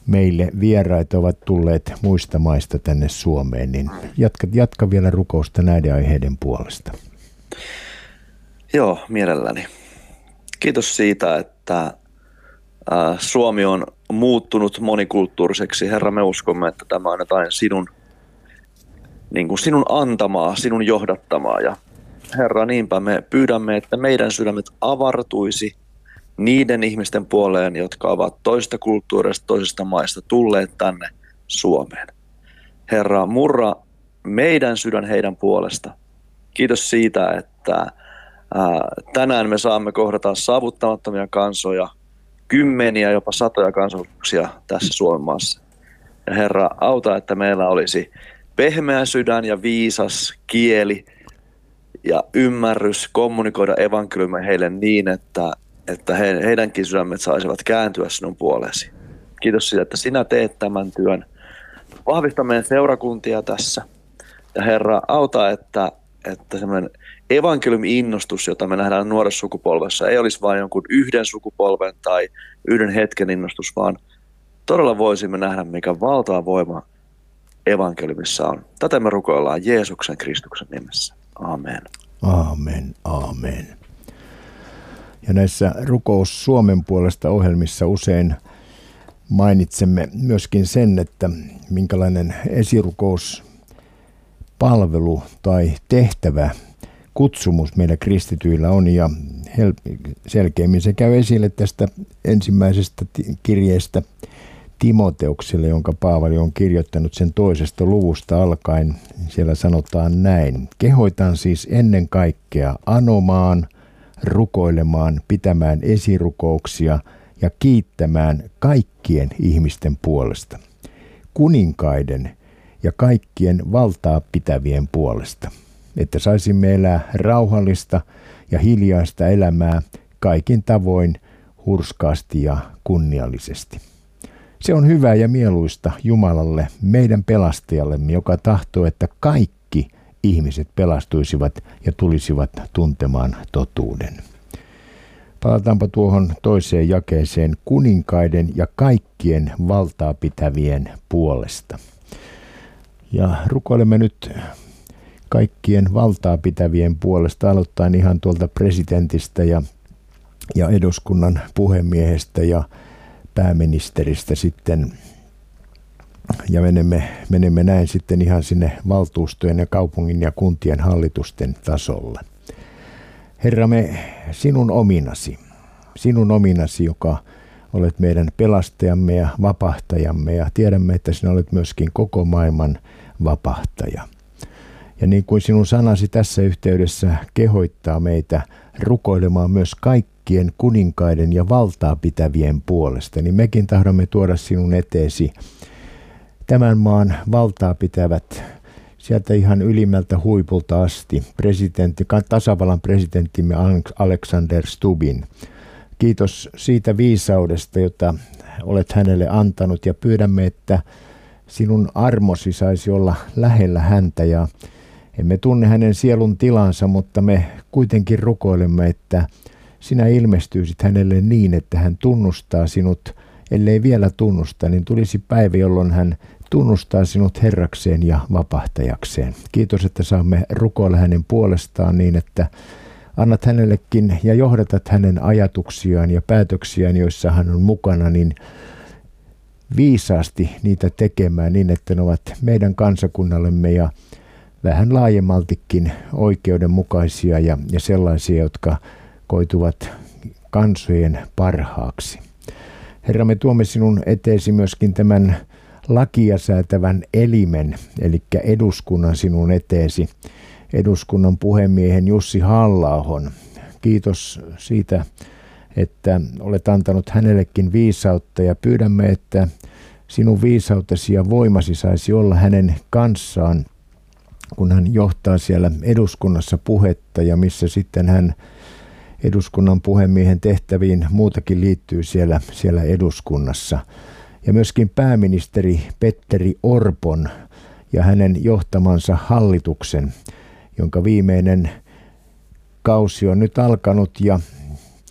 meille vieraita ovat tulleet muista maista tänne Suomeen, niin jatka vielä rukousta näiden aiheiden puolesta. Joo, mielelläni. Kiitos siitä, että Suomi on muuttunut monikulttuuriseksi. Herra, me uskomme, että tämä on jotain sinun antamaa, sinun johdattamaa. Ja Herra, niinpä me pyydämme, että meidän sydämet avartuisi niiden ihmisten puoleen, jotka ovat toisesta kulttuurista, toisesta maista tulleet tänne Suomeen. Herra, murra meidän sydän heidän puolesta. Kiitos siitä, että tänään me saamme kohdata saavuttamattomia kansoja, kymmeniä, jopa satoja kansallisuuksia tässä Suomen maassa. Ja Herra, auta, että meillä olisi pehmeä sydän ja viisas kieli ja ymmärrys kommunikoida evankeliumia heille niin, että heidänkin sydämet saisivat kääntyä sinun puoleesi. Kiitos siitä, että sinä teet tämän työn. Vahvista meidän seurakuntia tässä. Ja Herra, auta, että semmoinen evankeliumi-innostus, jota me nähdään nuoressa sukupolvessa, ei olisi vain jonkun yhden sukupolven tai yhden hetken innostus, vaan todella voisimme nähdä, mikä valtava voima evankeliumissa on. Tätä me rukoillaan Jeesuksen Kristuksen nimessä. Amen. Aamen, aamen. Ja näissä Rukous Suomen puolesta -ohjelmissa usein mainitsemme myöskin sen, että minkälainen esirukouspalvelu tai tehtävä, kutsumus meillä kristityillä on, ja selkeämmin se käy esille tästä ensimmäisestä kirjeestä Timoteukselle, jonka Paavali on kirjoittanut sen 2. luvusta alkaen. Siellä sanotaan näin: kehoitan siis ennen kaikkea anomaan, rukoilemaan, pitämään esirukouksia ja kiittämään kaikkien ihmisten puolesta, kuninkaiden ja kaikkien valtaa pitävien puolesta, että saisimme elää rauhallista ja hiljaista elämää kaikin tavoin hurskaasti ja kunniallisesti. Se on hyvä ja mieluista Jumalalle, meidän pelastajallemme, joka tahtoo, että kaikki ihmiset pelastuisivat ja tulisivat tuntemaan totuuden. Palataanpa tuohon toiseen jakeeseen: kuninkaiden ja kaikkien valtaa pitävien puolesta. Ja rukoilemme nyt kaikkien valtaa pitävien puolesta, aloittaen ihan tuolta presidentistä ja eduskunnan puhemiehestä ja pääministeristä sitten, ja menemme näin sitten ihan sinne valtuustojen ja kaupungin ja kuntien hallitusten tasolle. Herra, me sinun ominasi, joka olet meidän pelastajamme ja vapahtajamme, ja tiedämme, että sinä olet myöskin koko maailman vapahtaja. Ja niin kuin sinun sanasi tässä yhteydessä kehoittaa meitä rukoilemaan myös kaikkien kuninkaiden ja valtaa pitävien puolesta, niin mekin tahdomme tuoda sinun eteesi tämän maan valtaa pitävät sieltä ihan ylimmältä huipulta asti, tasavallan presidenttimme Alexander Stubbin. Kiitos siitä viisaudesta, jota olet hänelle antanut, ja pyydämme, että sinun armosi saisi olla lähellä häntä, ja emme tunne hänen sielun tilansa, mutta me kuitenkin rukoilemme, että sinä ilmestyisit hänelle niin, että hän tunnustaa sinut, ellei vielä tunnusta, niin tulisi päivä, jolloin hän tunnustaa sinut Herrakseen ja vapahtajakseen. Kiitos, että saamme rukoilla hänen puolestaan niin, että annat hänellekin ja johdatat hänen ajatuksiaan ja päätöksiään, joissa hän on mukana, niin viisaasti niitä tekemään niin, että ne ovat meidän kansakunnallemme ja vähän laajemmaltikin oikeudenmukaisia ja sellaisia, jotka koituvat kansojen parhaaksi. Herra, me tuomme sinun eteesi myöskin tämän lakia säätävän elimen, eli eduskunnan sinun eteesi, eduskunnan puhemiehen Jussi Halla-ahon. Kiitos siitä, että olet antanut hänellekin viisautta, ja pyydämme, että sinun viisautesi ja voimasi saisi olla hänen kanssaan, kun hän johtaa siellä eduskunnassa puhetta, ja missä sitten hän eduskunnan puhemiehen tehtäviin muutakin liittyy siellä eduskunnassa. Ja myöskin pääministeri Petteri Orpon ja hänen johtamansa hallituksen, jonka viimeinen kausi on nyt alkanut,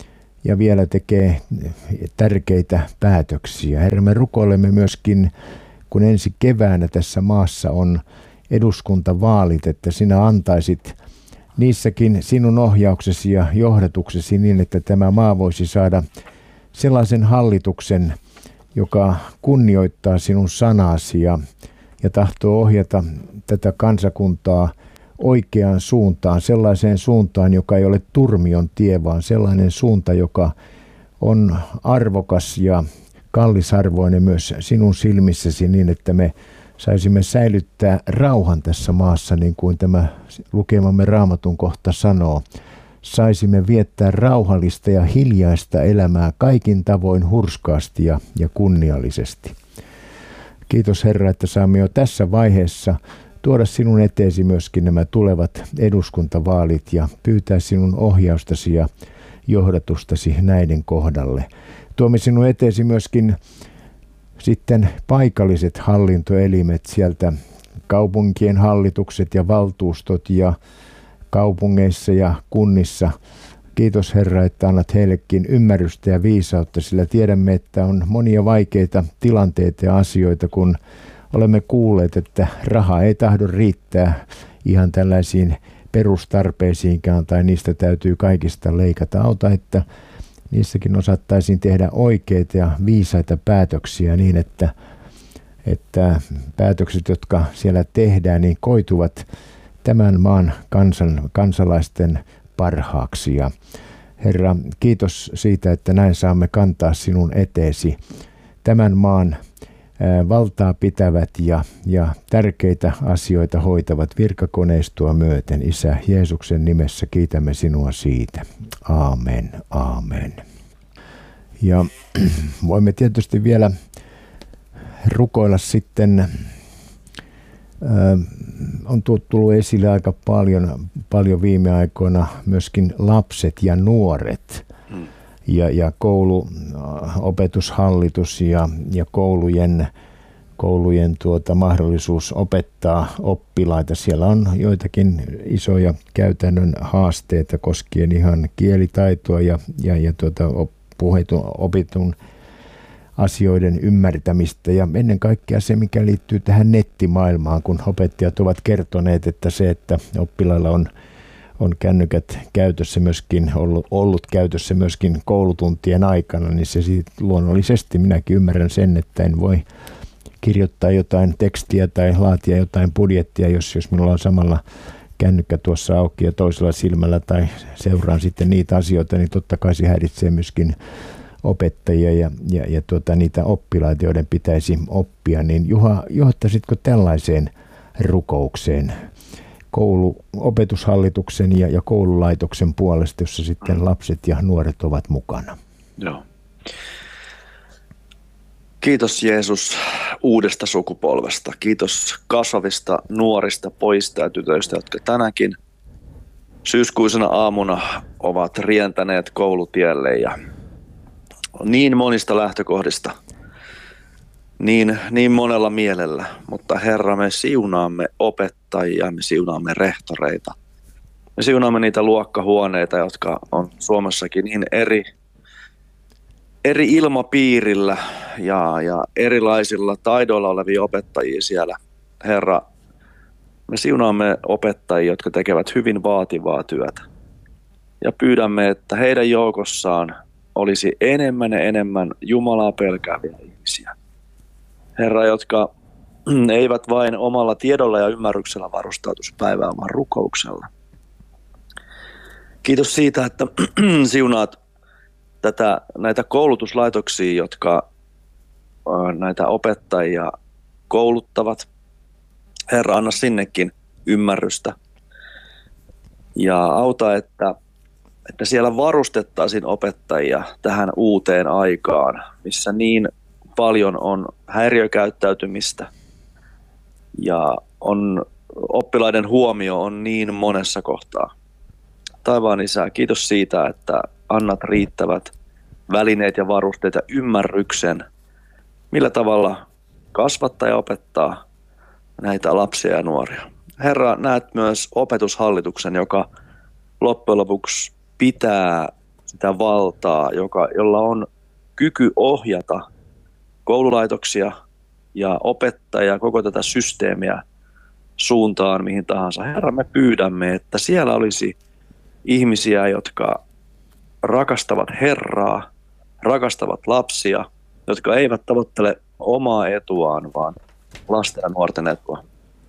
ja vielä tekee tärkeitä päätöksiä. Herra, me rukoilemme myöskin, kun ensi keväänä tässä maassa on eduskuntavaalit, että sinä antaisit niissäkin sinun ohjauksesi ja johdatuksesi niin, että tämä maa voisi saada sellaisen hallituksen, joka kunnioittaa sinun sanasi ja tahtoo ohjata tätä kansakuntaa oikeaan suuntaan, sellaiseen suuntaan, joka ei ole turmion tie, vaan sellainen suunta, joka on arvokas ja kallisarvoinen myös sinun silmissäsi niin, että me saisimme säilyttää rauhan tässä maassa, niin kuin tämä lukemamme Raamatun kohta sanoo. Saisimme viettää rauhallista ja hiljaista elämää kaikin tavoin hurskaasti ja kunniallisesti. Kiitos Herra, että saamme jo tässä vaiheessa tuoda sinun eteesi myöskin nämä tulevat eduskuntavaalit ja pyytää sinun ohjaustasi ja johdatustasi näiden kohdalle. Tuomme sinun eteesi myöskin sitten paikalliset hallintoelimet sieltä, kaupunkien hallitukset ja valtuustot ja kaupungeissa ja kunnissa. Kiitos Herra, että annat heillekin ymmärrystä ja viisautta, sillä tiedämme, että on monia vaikeita tilanteita ja asioita, kun olemme kuulleet, että raha ei tahdo riittää ihan tällaisiin perustarpeisiinkaan tai niistä täytyy kaikista leikata. Auta, että niissäkin osattaisiin tehdä oikeita ja viisaita päätöksiä niin, että päätökset, jotka siellä tehdään, niin koituvat tämän maan kansalaisten parhaaksi. Ja Herra, kiitos siitä, että näin saamme kantaa sinun eteesi tämän maan valtaa pitävät ja tärkeitä asioita hoitavat virkakoneistoa myöten. Isä, Jeesuksen nimessä kiitämme sinua siitä. Aamen, aamen. Ja voimme tietysti vielä rukoilla sitten, on tullut esille aika paljon viime aikoina myöskin lapset ja nuoret ja opetushallitus ja koulujen mahdollisuus opettaa oppilaita. Siellä on joitakin isoja käytännön haasteita koskien ihan kielitaitoa ja opitun asioiden ymmärtämistä ja ennen kaikkea se, mikä liittyy tähän nettimaailmaan, kun opettajat ovat kertoneet, että se, että oppilailla on kännykät käytössä myöskin, ollut käytössä myöskin koulutuntien aikana, niin se luonnollisesti minäkin ymmärrän sen, että en voi kirjoittaa jotain tekstiä tai laatia jotain budjettia, jos minulla on samalla kännykkä tuossa auki ja toisella silmällä tai seuraan sitten niitä asioita, niin totta kai se häiritsee myöskin opettajia ja niitä oppilaita, joiden pitäisi oppia, niin Juha, johtaisitko tällaiseen rukoukseen opetushallituksen ja koululaitoksen puolesta, jossa sitten lapset ja nuoret ovat mukana? Joo. Kiitos Jeesus uudesta sukupolvesta. Kiitos kasvavista nuorista pojista ja tytöistä, jotka tänäkin syyskuisena aamuna ovat rientäneet koulutielle ja niin monista lähtökohdista, niin monella mielellä, mutta Herra, me siunaamme opettajia, me siunaamme rehtoreita, me siunaamme niitä luokkahuoneita, jotka on Suomessakin niin eri ilmapiirillä ja erilaisilla taidoilla olevia opettajia siellä. Herra, me siunaamme opettajia, jotka tekevät hyvin vaativaa työtä ja pyydämme, että heidän joukossaan olisi enemmän ja enemmän Jumalaa pelkääviä ihmisiä. Herra, jotka eivät vain omalla tiedolla ja ymmärryksellä varustautuisi päivään, vaan rukouksella. Kiitos siitä, että siunaat näitä koulutuslaitoksia, jotka näitä opettajia kouluttavat. Herra, anna sinnekin ymmärrystä ja auta, että siellä varustettaisiin opettajia tähän uuteen aikaan, missä niin paljon on häiriökäyttäytymistä ja oppilaiden huomio on niin monessa kohtaa. Taivaan Isä, kiitos siitä, että annat riittävät välineet ja varusteet ja ymmärryksen, millä tavalla kasvattaa ja opettaa näitä lapsia ja nuoria. Herra, näet myös opetushallituksen, joka loppujen lopuksi pitää sitä valtaa, jolla on kyky ohjata koululaitoksia ja opettajia, koko tätä systeemiä suuntaan mihin tahansa. Herra, me pyydämme, että siellä olisi ihmisiä, jotka rakastavat Herraa, rakastavat lapsia, jotka eivät tavoittele omaa etuaan, vaan lasten ja nuorten etua.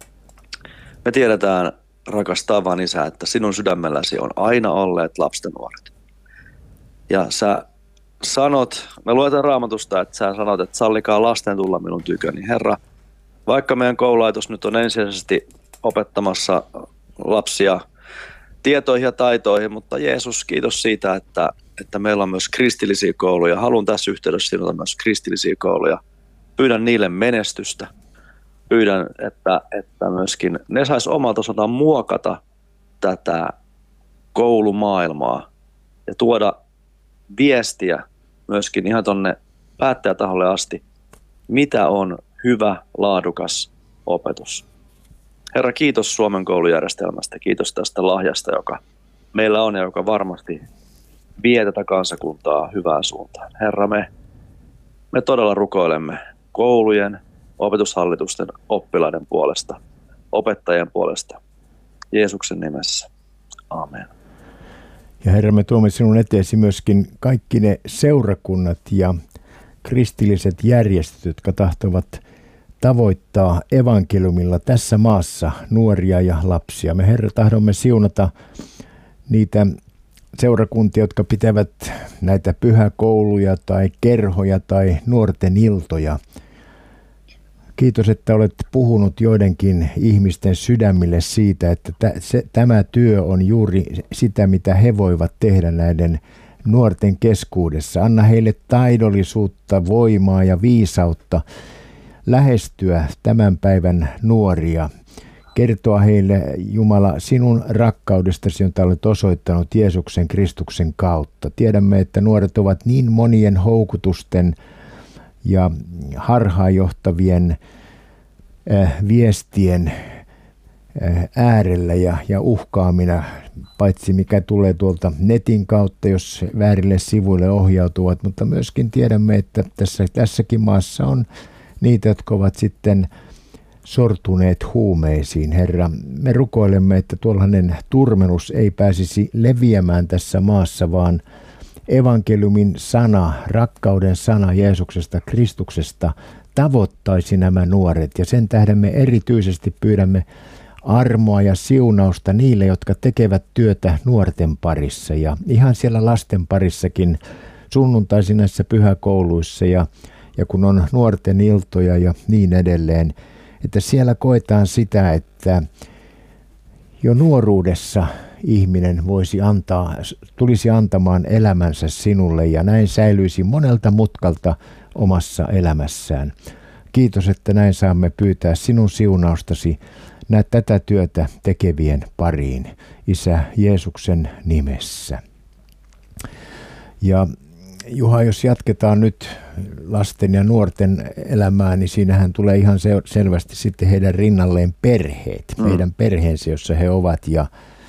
Me tiedetään, rakas tavan Isä, että sinun sydämelläsi on aina olleet lapset ja nuoret. Ja sä sanot, me luetaan Raamatusta, että sä sanot, että sallikaa lasten tulla minun tyköni. Herra, vaikka meidän koululaitos nyt on ensisijaisesti opettamassa lapsia tietoihin ja taitoihin, mutta Jeesus, kiitos siitä, että meillä on myös kristillisiä kouluja. Haluan tässä yhteydessä sinulla myös kristillisiä kouluja. Pyydän niille menestystä. Pyydän, että myöskin ne sais omalta osaltaan muokata tätä koulumaailmaa ja tuoda viestiä myöskin ihan tuonne päättäjätaholle asti, mitä on hyvä, laadukas opetus. Herra, kiitos Suomen koulujärjestelmästä, kiitos tästä lahjasta, joka meillä on ja joka varmasti vie tätä kansakuntaa hyvään suuntaan. Herra, me todella rukoilemme koulujen, opetushallitusten, oppilaiden puolesta, opettajien puolesta. Jeesuksen nimessä. Amen. Ja Herra, me tuomme sinun eteesi myöskin kaikki ne seurakunnat ja kristilliset järjestöt, jotka tahtovat tavoittaa evankeliumilla tässä maassa nuoria ja lapsia. Me Herra tahdomme siunata niitä seurakuntia, jotka pitävät näitä pyhäkouluja tai kerhoja tai nuorten iltoja. Kiitos, että olet puhunut joidenkin ihmisten sydämille siitä, että tämä työ on juuri sitä, mitä he voivat tehdä näiden nuorten keskuudessa. Anna heille taidollisuutta, voimaa ja viisautta lähestyä tämän päivän nuoria. Kertoa heille, Jumala, sinun rakkaudestasi, jota olet osoittanut Jeesuksen Kristuksen kautta. Tiedämme, että nuoret ovat niin monien houkutusten ja harhaanjohtavien viestien äärellä ja uhkaamina, paitsi mikä tulee tuolta netin kautta, jos väärille sivuille ohjautuvat, mutta myöskin tiedämme, että tässäkin maassa on niitä, jotka ovat sitten sortuneet huumeisiin. Herra, me rukoilemme, että tuollainen turmelus ei pääsisi leviämään tässä maassa, vaan evankeliumin sana, rakkauden sana Jeesuksesta, Kristuksesta tavoittaisi nämä nuoret. Ja sen tähden me erityisesti pyydämme armoa ja siunausta niille, jotka tekevät työtä nuorten parissa ja ihan siellä lasten parissakin sunnuntaisin näissä pyhäkouluissa ja kun on nuorten iltoja ja niin edelleen, että siellä koetaan sitä, että jo nuoruudessa ihminen tulisi antamaan elämänsä sinulle ja näin säilyisi monelta mutkalta omassa elämässään. Kiitos, että näin saamme pyytää sinun siunaustasi tätä työtä tekevien pariin, Isä Jeesuksen nimessä. Ja Juha, jos jatketaan nyt lasten ja nuorten elämää, niin siinähän tulee ihan selvästi sitten heidän rinnalleen perheet, meidän perheensä, jossa he ovat. Ja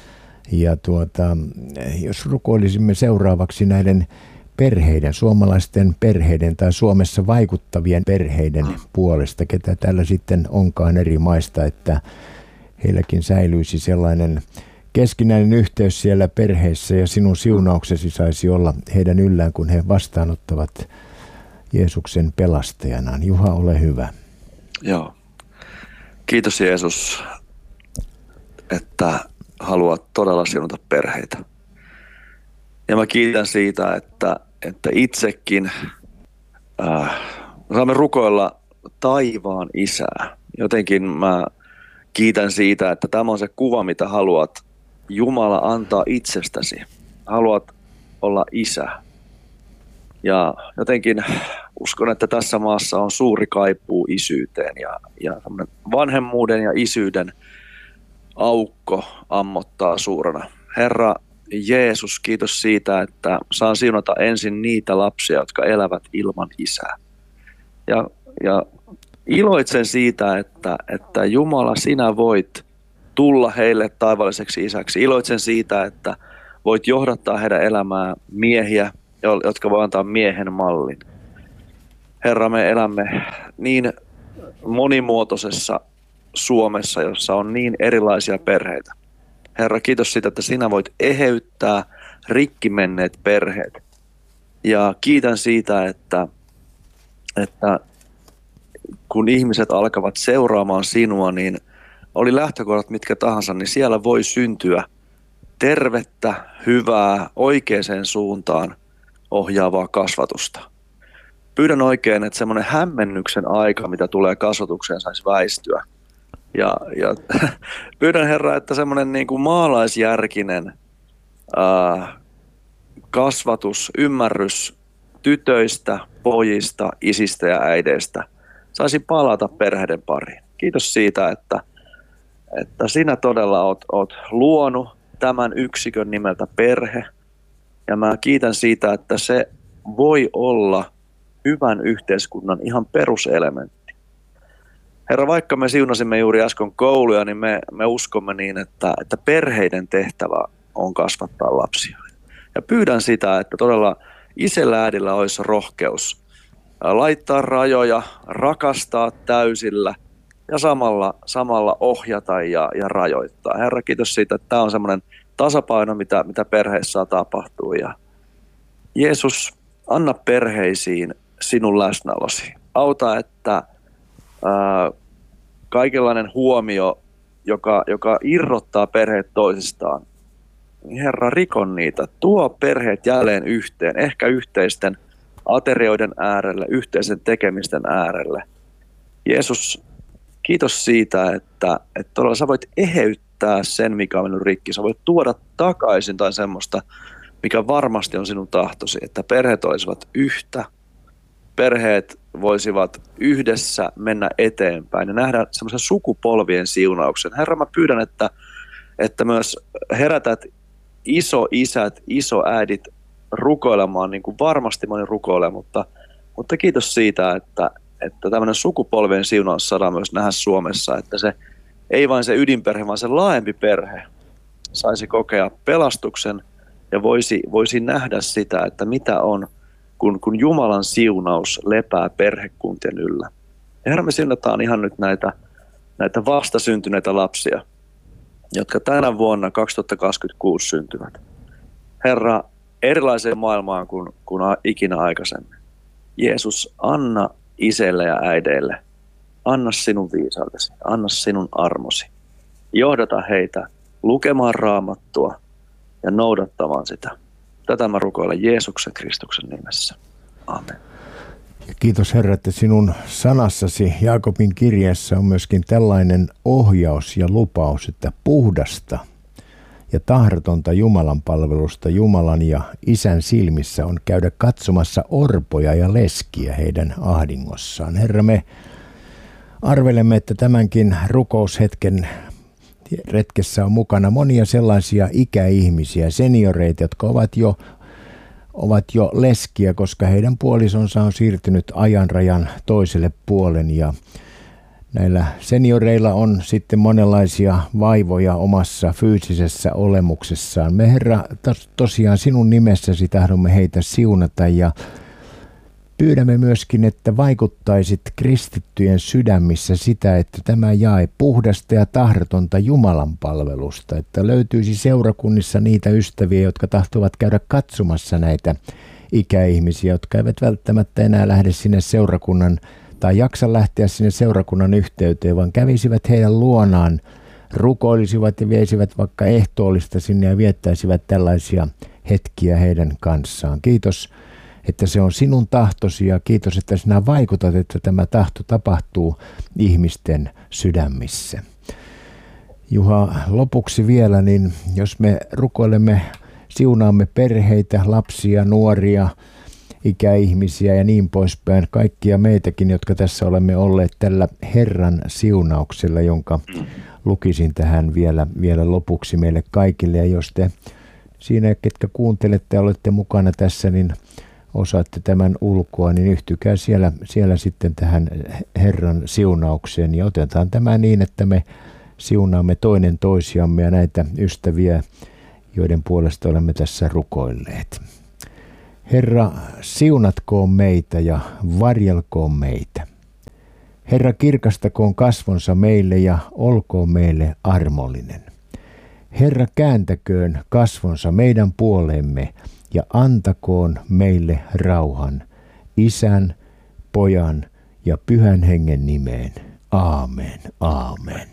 jos rukoilisimme seuraavaksi näiden perheiden, suomalaisten perheiden tai Suomessa vaikuttavien perheiden puolesta, ketä täällä sitten onkaan eri maista, että heilläkin säilyisi sellainen keskinäinen yhteys siellä perheissä ja sinun siunauksesi saisi olla heidän yllään, kun he vastaanottavat Jeesuksen pelastajanaan. Juha, ole hyvä. Joo. Kiitos Jeesus, että haluat todella siunata perheitä. Ja mä kiitän siitä, että itsekin saamme rukoilla taivaan Isää. Jotenkin mä kiitän siitä, että tämä on se kuva, mitä haluat Jumala antaa itsestäsi. Haluat olla isä. Ja jotenkin uskon, että tässä maassa on suuri kaipuu isyyteen ja vanhemmuuden ja isyyden aukko ammottaa suurena. Herra Jeesus, kiitos siitä, että saan siunata ensin niitä lapsia, jotka elävät ilman isää. Ja iloitsen siitä, että Jumala, sinä voit tulla heille taivaalliseksi isäksi. Iloitsen siitä, että voit johdattaa heidän elämää miehiä, jotka voi antaa miehen mallin. Herra, me elämme niin monimuotoisessa Suomessa, jossa on niin erilaisia perheitä. Herra, kiitos siitä, että sinä voit eheyttää rikki menneet perheet. Ja kiitän siitä, että kun ihmiset alkavat seuraamaan sinua, niin oli lähtökohdat mitkä tahansa, niin siellä voi syntyä tervettä, hyvää, oikeaan suuntaan ohjaavaa kasvatusta. Pyydän oikein, että semmoinen hämmennyksen aika, mitä tulee kasvatukseen, saisi väistyä. Ja pyydän Herra, että semmoinen niin kuin maalaisjärkinen kasvatus, ymmärrys tytöistä, pojista, isistä ja äideistä saisi palata perheiden pariin. Kiitos siitä, että sinä todella oot luonut tämän yksikön nimeltä perhe. Ja mä kiitän siitä, että se voi olla hyvän yhteiskunnan ihan peruselementti. Herra, vaikka me siunasimme juuri äsken kouluja, niin me uskomme niin, että perheiden tehtävä on kasvattaa lapsia. Ja pyydän sitä, että todella isällä äidillä olisi rohkeus laittaa rajoja, rakastaa täysillä ja samalla ohjata ja rajoittaa. Herra, kiitos siitä, että tämä on semmoinen tasapaino, mitä perheissä tapahtuu. Ja Jeesus, anna perheisiin sinun läsnäolosi. Auta, että kaikenlainen huomio, joka irrottaa perheet toisistaan, niin Herra, rikon niitä. Tuo perheet jälleen yhteen, ehkä yhteisten aterioiden äärelle, yhteisen tekemisten äärelle. Jeesus, kiitos siitä, että todella sä voit eheyttää sen, mikä on mennyt rikki. Sä voit tuoda takaisin tai semmoista, mikä varmasti on sinun tahtosi, että perheet olisivat yhtä. Perheet voisivat yhdessä mennä eteenpäin ja nähdä semmoisen sukupolvien siunauksen. Herra, mä pyydän, että myös herätät isoisät, isoäidit rukoilemaan, niin kuin varmasti moni rukoilee, mutta kiitos siitä, että tämmöinen sukupolvien siunaus saadaan myös nähdä Suomessa, että se ei vain se ydinperhe, vaan se laajempi perhe saisi kokea pelastuksen ja voisi nähdä sitä, että mitä on, kun Jumalan siunaus lepää perhekuntien yllä. Ja Herra, me siunataan ihan nyt näitä vastasyntyneitä lapsia, jotka tänä vuonna 2026 syntyvät. Herra, erilaiseen maailmaan kuin ikinä aikaisemmin. Jeesus, anna isille ja äideille, anna sinun viisautesi, anna sinun armosi. Johdata heitä lukemaan Raamattua ja noudattamaan sitä. Tätä mä rukoilen Jeesuksen Kristuksen nimessä. Amen. Ja kiitos Herra, että sinun sanassasi Jaakobin kirjeessä on myöskin tällainen ohjaus ja lupaus, että puhdasta ja tahdotonta Jumalan palvelusta Jumalan ja Isän silmissä on käydä katsomassa orpoja ja leskiä heidän ahdingossaan. Herra, me arvelemme, että tämänkin rukoushetken retkessä on mukana monia sellaisia ikäihmisiä, senioreita, jotka ovat jo leskiä, koska heidän puolisonsa on siirtynyt ajanrajan toiselle puolen ja näillä senioreilla on sitten monenlaisia vaivoja omassa fyysisessä olemuksessaan. Me Herra, tosiaan sinun nimessäsi tahdomme heitä siunata ja pyydämme myöskin, että vaikuttaisit kristittyjen sydämissä sitä, että tämä jae puhdasta ja tahdotonta Jumalan palvelusta, että löytyisi seurakunnissa niitä ystäviä, jotka tahtovat käydä katsomassa näitä ikäihmisiä, jotka eivät välttämättä enää lähde sinne seurakunnan tai jaksa lähteä sinne seurakunnan yhteyteen, vaan kävisivät heidän luonaan, rukoilisivat ja veisivät vaikka ehtoollista sinne ja viettäisivät tällaisia hetkiä heidän kanssaan. Kiitos, että se on sinun tahtosi ja kiitos, että sinä vaikutat, että tämä tahto tapahtuu ihmisten sydämissä. Juha, lopuksi vielä, niin jos me rukoilemme, siunaamme perheitä, lapsia, nuoria, ikäihmisiä ja niin poispäin, kaikkia meitäkin, jotka tässä olemme olleet tällä Herran siunauksella, jonka lukisin tähän vielä lopuksi meille kaikille. Ja jos te siinä, ketkä kuuntelette ja olette mukana tässä, niin osaatte tämän ulkoa, niin yhtykää siellä sitten tähän Herran siunaukseen. Ja otetaan tämä niin, että me siunaamme toinen toisiamme ja näitä ystäviä joiden puolesta olemme tässä rukoilleet. Herra, siunatkoon meitä ja varjelkoon meitä. Herra, kirkastakoon kasvonsa meille ja olkoon meille armollinen. Herra, kääntäköön kasvonsa meidän puoleemme ja antakoon meille rauhan, Isän, Pojan ja Pyhän Hengen nimeen. Aamen, aamen.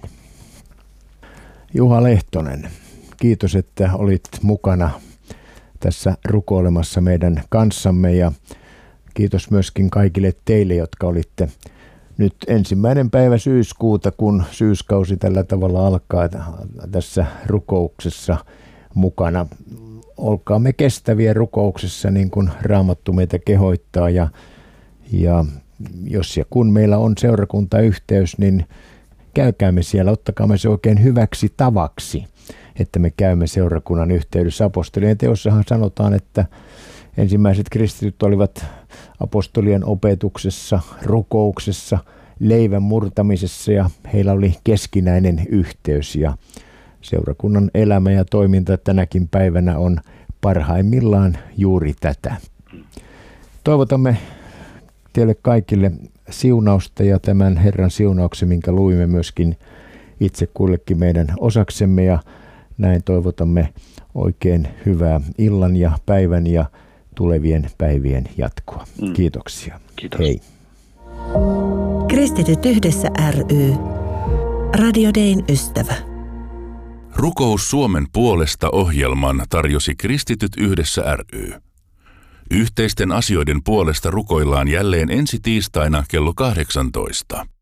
Juha Lehtonen, kiitos, että olit mukana tässä rukoilemassa meidän kanssamme ja kiitos myöskin kaikille teille, jotka olitte nyt 1. päivä syyskuuta, kun syyskausi tällä tavalla alkaa tässä rukouksessa mukana. Olkaamme kestäviä rukouksessa, niin kuin Raamattu meitä kehoittaa ja jos ja kun meillä on seurakuntayhteys, niin käykäämme siellä, ottakaamme se oikein hyväksi tavaksi, että me käymme seurakunnan yhteydessä. Apostolien teossahan sanotaan, että ensimmäiset kristityt olivat apostolien opetuksessa, rukouksessa, leivän murtamisessa ja heillä oli keskinäinen yhteys ja seurakunnan elämä ja toiminta tänäkin päivänä on parhaimmillaan juuri tätä. Toivotamme teille kaikille siunausta ja tämän Herran siunauksen, minkä luimme myöskin itse kullekin meidän osaksemme ja näin toivotamme oikein hyvää illan ja päivän ja tulevien päivien jatkoa. Kiitoksia. Kiitos. Hei. Kristityt yhdessä ry. Radio Dayn ystävä. Rukous Suomen puolesta -ohjelman tarjosi Kristityt yhdessä ry. Yhteisten asioiden puolesta rukoillaan jälleen ensi tiistaina kello 18.